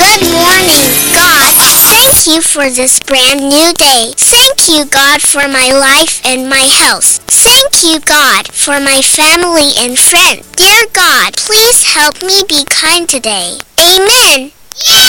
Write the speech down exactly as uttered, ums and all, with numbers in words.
Good morning, God. Thank you for this brand new day. Thank you, God, for my life and my health. Thank you, God, for my family and friends. Dear God, please help me be kind today. Amen.